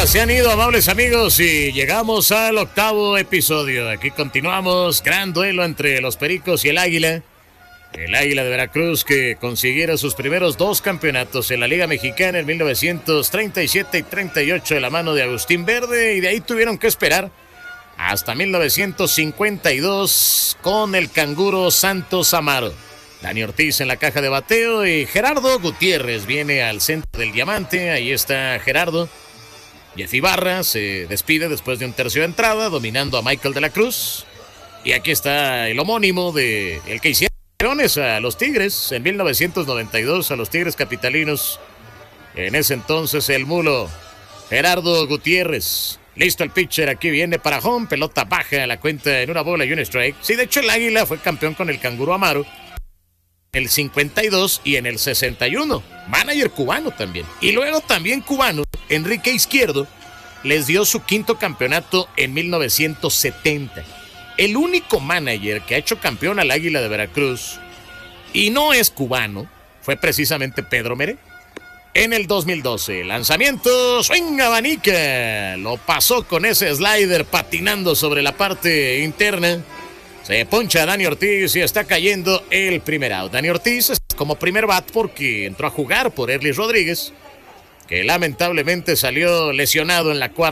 se han ido, amables amigos, y llegamos al 8º episodio. Aquí continuamos, gran duelo entre los Pericos y el Águila. El Águila de Veracruz, que consiguiera sus primeros 2 campeonatos en la Liga Mexicana en 1937 y 38 de la mano de Agustín Verde, y de ahí tuvieron que esperar hasta 1952 con el canguro Santos Amaro. Dani Ortiz en la caja de bateo y Gerardo Gutiérrez viene al centro del diamante. Ahí está Gerardo. Jeff Ibarra se despide después de un tercio de entrada, dominando a Michael de la Cruz. Y aquí está el homónimo de el que hicieron a los Tigres en 1992, a los Tigres capitalinos. En ese entonces el mulo Gerardo Gutiérrez. Listo el pitcher, aquí viene para home, pelota baja, la cuenta en 1 bola y 1 strike. Sí, de hecho el Águila fue campeón con el canguro Amaro en el 52 y en el 61. Manager cubano también. Y luego también cubano, Enrique Izquierdo, les dio su 5º campeonato en 1970. El único manager que ha hecho campeón al Águila de Veracruz, y no es cubano, fue precisamente Pedro Meré. En el 2012, lanzamiento, swing abanica, lo pasó con ese slider patinando sobre la parte interna. Se poncha a Dani Ortiz y está cayendo el primer out. Dani Ortiz es como primer bat porque entró a jugar por Erlis Rodríguez, que lamentablemente salió lesionado en la 4ª.